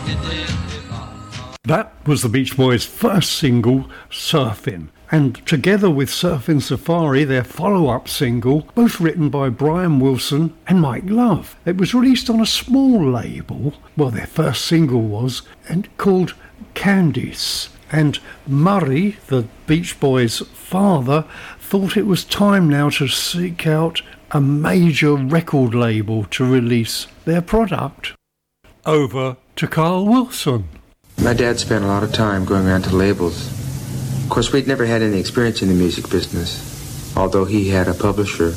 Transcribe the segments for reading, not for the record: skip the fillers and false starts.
That was the Beach Boys' first single, Surfin'. And together with Surfin' Safari, their follow-up single, both written by Brian Wilson and Mike Love. It was released on a small label, well, their first single was, and called Candice. And Murray, the Beach Boys' father, thought it was time now to seek out a major record label to release their product. Over to Carl Wilson. My dad spent a lot of time going around to labels. Of course, we'd never had any experience in the music business, although he had a publisher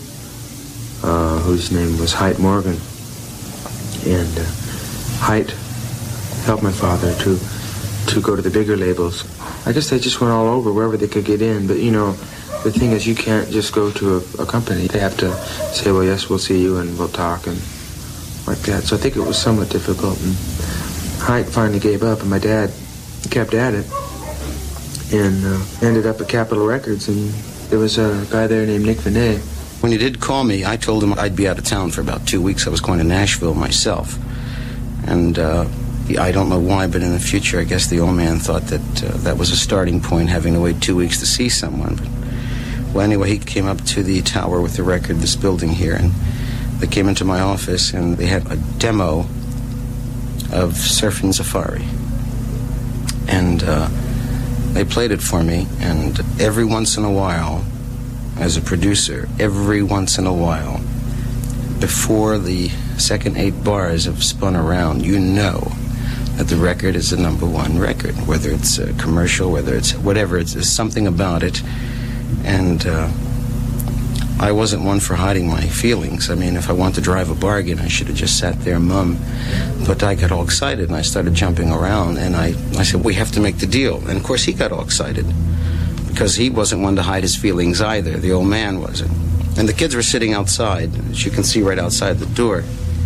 whose name was Height Morgan. And Height helped my father to go to the bigger labels. I guess they just went all over wherever they could get in, but you know, the thing is you can't just go to a company. They have to say, well, yes, we'll see you and we'll talk and like that. So I think it was somewhat difficult. And Height finally gave up, and my dad kept at it and ended up at Capitol Records, and there was a guy there named Nick Venet. When he did call me, I told him I'd be out of town for about 2 weeks. I was going to Nashville myself. And I don't know why, but in the future, I guess the old man thought that that was a starting point, having to wait 2 weeks to see someone. But, well, anyway, he came up to the tower with the record, this building here, and they came into my office, and they had a demo of Surfin' Safari. And they played it for me, and every once in a while, as a producer, every once in a while, before the second 8 bars have spun around, you know that the record is the #1 record, whether it's a commercial, whether it's whatever, it's something about it. And I wasn't one for hiding my feelings. I mean, if I wanted to drive a bargain, I should have just sat there mum. But I got all excited, and I started jumping around, and I said, we have to make the deal. And, of course, he got all excited because he wasn't one to hide his feelings either. The old man wasn't. And the kids were sitting outside, as you can see right outside the door.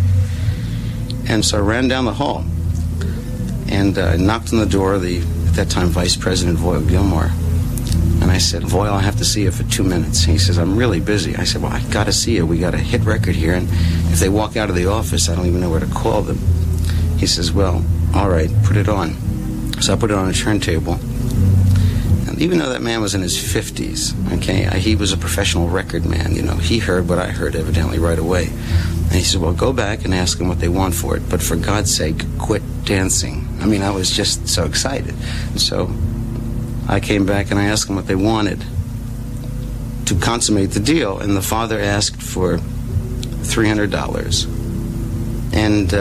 And so I ran down the hall and knocked on the door, at that time, Vice President Voyle Gilmore. And I said, Voyle, I have to see you for 2 minutes. He says, I'm really busy. I said, well, I got to see you. We got a hit record here, and if they walk out of the office, I don't even know where to call them. He says, well, all right, put it on. So I put it on a turntable. And even though that man was in his 50s, okay, he was a professional record man, you know, he heard what I heard evidently right away. And he said, well, go back and ask them what they want for it, but for God's sake, quit dancing. I mean, I was just so excited. So I came back and I asked them what they wanted to consummate the deal, and the father asked for $300. And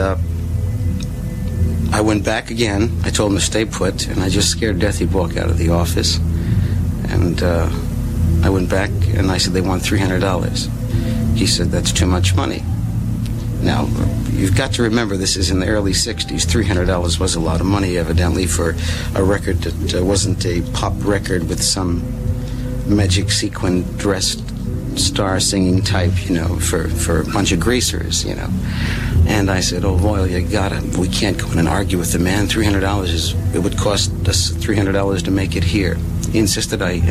I went back again. I told him to stay put, and I just scared death he'd walk out of the office. And I went back and I said, they want $300. He said, that's too much money. Now, you've got to remember this is in the early 60s. $300 was a lot of money, evidently, for a record that wasn't a pop record with some magic sequin dressed star singing type, you know, for a bunch of greasers, you know. And I said, oh, Voyle, we can't go in and argue with the man. $300 it would cost us $300 to make it here. He insisted I